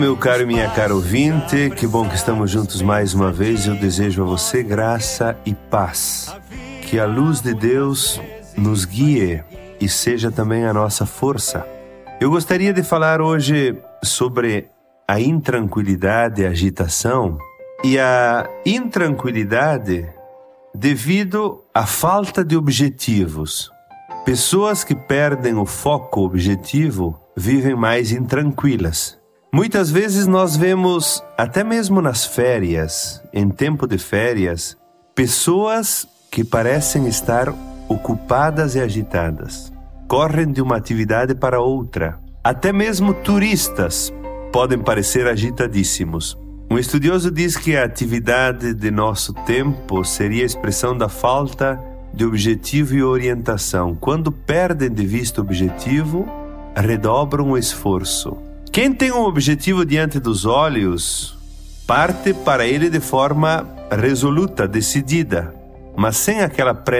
Meu caro e minha cara ouvinte, que bom que estamos juntos mais uma vez. Eu desejo a você graça e paz. Que a luz de Deus nos guie e seja também a nossa força. Eu gostaria de falar hoje sobre a intranquilidade e a agitação. E a intranquilidade devido à falta de objetivos. Pessoas que perdem o foco objetivo vivem mais intranquilas. Muitas vezes nós vemos, até mesmo nas férias, em tempo de férias, pessoas que parecem estar ocupadas e agitadas. Correm de uma atividade para outra. Até mesmo turistas podem parecer agitadíssimos. Um estudioso diz que a atividade de nosso tempo seria a expressão da falta de objetivo e orientação. Quando perdem de vista o objetivo, redobram o esforço. Quem tem um objetivo diante dos olhos, parte para ele de forma resoluta, decidida, mas sem aquela